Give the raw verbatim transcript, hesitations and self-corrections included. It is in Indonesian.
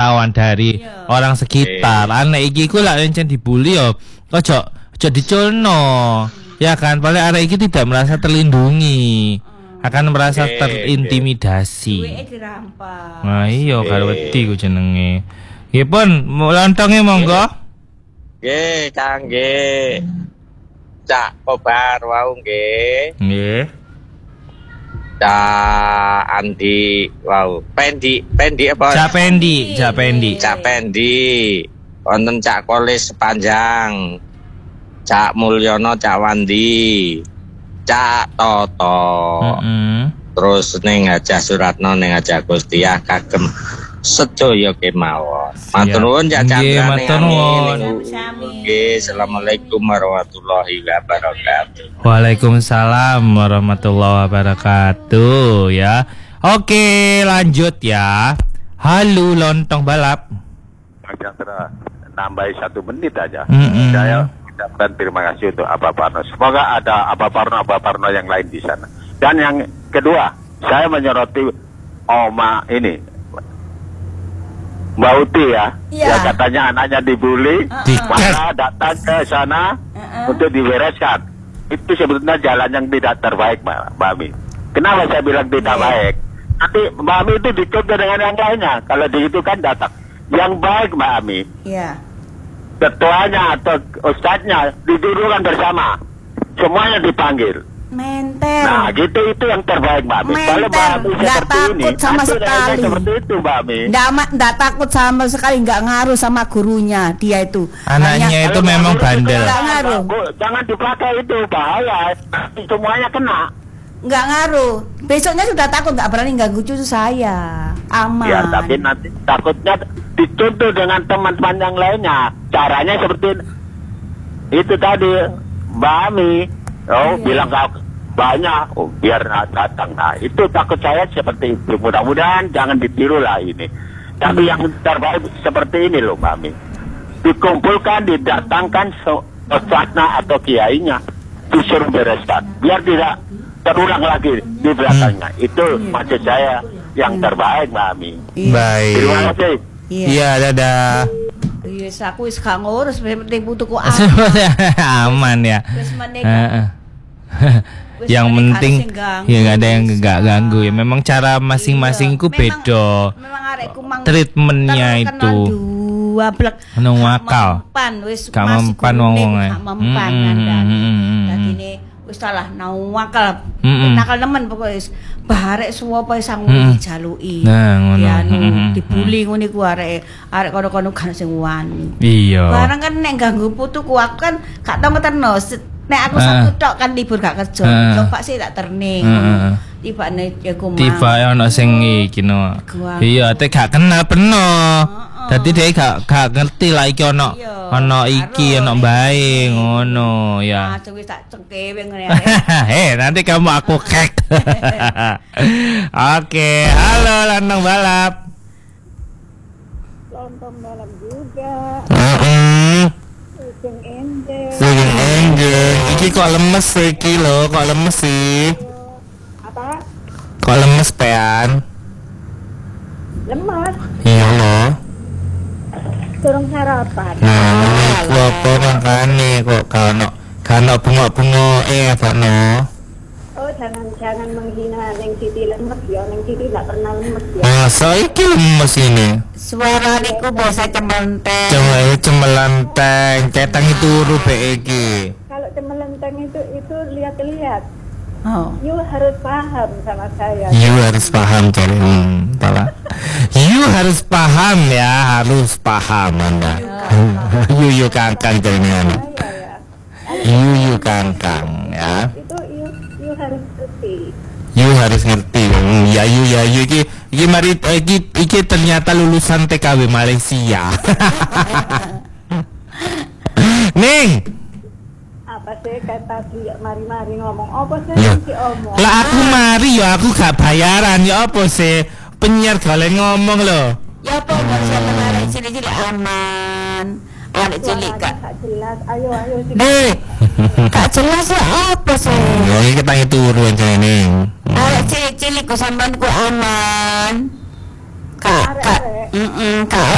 pemantauan dari yeah. orang sekitar. Yeah. Anak iki ku lak encen dibully yo, ojo ojo diculno. Ya kan, paling anak iki tidak merasa terlindungi. Akan merasa yeah. terintimidasi. Duweke dirampas. Nah, iya karo wedi ku jenenge. Nggih pun, lontonge monggo. Nggih, Kang nggih. Cak Kobar wau nggih. Nggih. Cak Andi wau. Pendi, Pendi apa? Cak Pendi, Cak Pendi. Cak Pendi. Wonten Cak Kolis sepanjang. Cak Mulyono, Cak Wandi. Cak Toto. Mm-hmm. Terus ning Hajah Suratno ning Hajah Gustiah kagem sedaya kemawon. Matur nuwun Cak Chandra. Matur nuwun. Nggih, Assalamualaikum warahmatullahi wabarakatuh. Waalaikumsalam warahmatullahi wabarakatuh ya. Oke, lanjut ya. Halo lontong balap. Cak Chandra, nambahi satu menit aja. Mm-hmm. Saya ucapkan terima kasih untuk Abah Parno. Semoga ada Abah Parno, Abah Parno yang lain di sana. Dan yang kedua, saya menyoroti Oma ini, Mbak Uti ya, ya. ya katanya anaknya dibully, uh-uh. maka datang ke sana uh-uh. untuk dibereskan. Itu sebetulnya jalan yang tidak terbaik, Mbak Ami. Kenapa saya bilang tidak yeah. baik? Nanti Mbak Ami itu dicontoh dengan yang lainnya. Kalau di itu kan datang. Yang baik, Mbak Ami. Iya. Ketuanya atau ustadznya didudukkan bersama, semuanya dipanggil. Menter. Nah, gitu itu yang terbaik, Mbak Ami. Kalau Mbak Ami seperti ini, sama sekali. Seperti itu, Mbak Ami. Nggak, nggak takut sama sekali, nggak ngaruh sama gurunya dia itu. Anaknya Hanya, itu memang bandel. Nggak ngaruh. Jangan dipakai itu, bahaya. Semuanya kena. Nggak ngaruh. Besoknya sudah takut, nggak berani ganggu cucu saya. Aman. Ya, tapi nanti takutnya dicontoh dengan teman-teman yang lainnya. Caranya seperti itu tadi, Mbak Ami. Oh, iya. Bilang kau banyak, oh, biar datang. Nah, itu takut saya seperti itu. Mudah-mudahan jangan ditiru lah ini. Tapi yang terbaik seperti ini loh, Mbak Ami. Dikumpulkan, didatangkan ustadznya atau kiainya, disuruh bereskan. Biar tidak terulang lagi di belakangnya. Hmm. Itu iya. maksud saya yang terbaik, Mbak Ami. Iya. Baik. Terima kasih. Iya, iya dadah. Yes, aku wis gak ngurus, penting putuku aman. Aman ya. Yang penting ya nggak ada yang nggak ganggu ya. Memang cara masing-masingku beda. Treatmentnya itu. Dua blek. Nungakal. Gak mempan wong-wonge. Gak mempan kandhane. Dadi ne wis salah nawakal. Nakal nemen pokoke wis barek suwapa sang dijaluki. Nah, ngono. Ya dibully ngene ku arek arek kono-kono kan sing wani. Iya. Barang kan nek ganggu putuku aku kan gak tau ngeterno. Nek aku Sabtu tok kan libur gak kerja. Coba sih tak terning. Tibane ya ku mau. Tiba ono sing iki no. Iya, teh gak kenal peno. Dadi dhek gak gak ngerti lah iki ono ono iki ono bae ngono ya. Ah, wis tak cengkewe ngene. Heh, nanti kamu aku kek. Oke, halo lontong balap. Lontong balap juga. Heeh. Sing endek. Sing endek. Iki kok lemes iki lho, kok lemes sih? Apa? Kok lemes pean? Lemas. Iya loh. Durung sarapan. Nah, iku apa makane kok kano kano bunga-bunga eh apano? Oh, jangan jangan menghina Neng Siti lemes ya. Neng Siti enggak pernah lemes ya. Masa iki lemes ini? Suara niku basa cementeng. Cuma cemelenteng, cetang itu turu be iki. Kalau cemelenteng itu itu lihat-lihat. Oh. You harus paham sama saya. You harus paham cari hmm, pala. You harus paham ya, harus paham Anda. You you kangkang jaringan. You you kangkang ya. Itu you you harus ngerti. You harus ngerti. Hmm, ya you ya you iki iki mari iki iki ternyata lulusan T K W Malaysia. Ning Apa sih kata tadi mari-mari ngomong apa sih ya. Si omong. Lah aku mari ya aku gak bayaran ya apa sih penyiar galen ngomong loh. Ya apa kok siapa arek cilik-cilik aman. Arek cilik kak. Gak jelas. Ayo ayo sih. Eh. Gak jelas ya apa sih? Ya iki kita turu aja ning. Arek cilik-cilik kok sampean ku aman. Kak, kak. Heeh, kak.